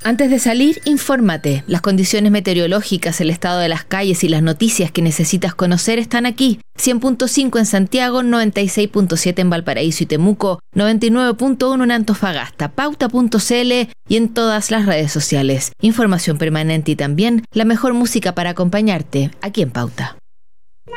Antes de salir, infórmate. Las condiciones meteorológicas, el estado de las calles y las noticias que necesitas conocer están aquí. 100.5 en Santiago, 96.7 en Valparaíso y Temuco, 99.1 en Antofagasta, pauta.cl y en todas las redes sociales. Información permanente y también la mejor música para acompañarte aquí en Pauta.